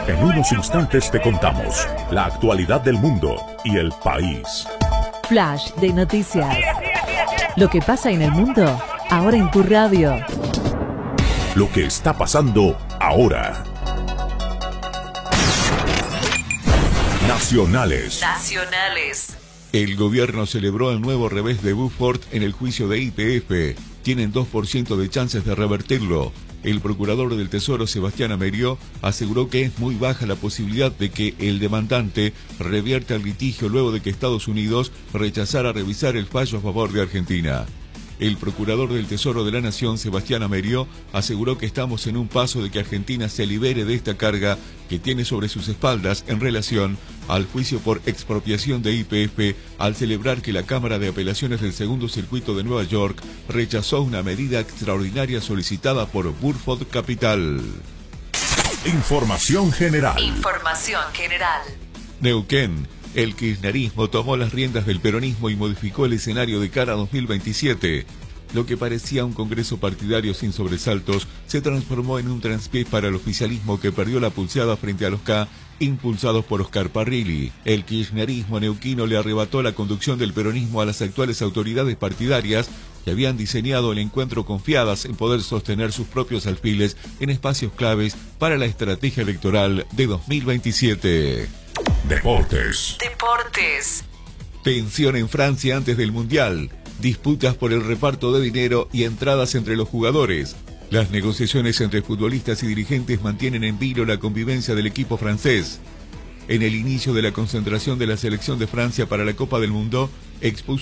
En unos instantes te contamos la actualidad del mundo y el país. Flash de noticias. Lo que pasa en el mundo, ahora en tu radio. Lo que está pasando ahora. Nacionales. El gobierno celebró el nuevo revés de Buford en el juicio de YPF. Tienen 2% de chances de revertirlo. El procurador del Tesoro, Sebastián Amerió, aseguró que es muy baja la posibilidad de que el demandante revierta el litigio luego de que Estados Unidos rechazara revisar el fallo a favor de Argentina. El procurador del Tesoro de la Nación, Sebastián Amerió, aseguró que estamos en un paso de que Argentina se libere de esta carga que tiene sobre sus espaldas en relación al juicio por expropiación de YPF, al celebrar que la Cámara de Apelaciones del Segundo Circuito de Nueva York rechazó una medida extraordinaria solicitada por Burford Capital. Información general. Neuquén. El kirchnerismo tomó las riendas del peronismo y modificó el escenario de cara a 2027. Lo que parecía un congreso partidario sin sobresaltos se transformó en un traspié para el oficialismo que perdió la pulseada frente a los K, impulsados por Oscar Parrilli. El kirchnerismo neuquino le arrebató la conducción del peronismo a las actuales autoridades partidarias que habían diseñado el encuentro confiadas en poder sostener sus propios alfiles en espacios claves para la estrategia electoral de 2027. Deportes. Tensión en Francia antes del Mundial. Disputas por el reparto de dinero y entradas entre los jugadores. Las negociaciones entre futbolistas y dirigentes mantienen en vilo la convivencia del equipo francés. En el inicio de la concentración de la selección de Francia para la Copa del Mundo, expuso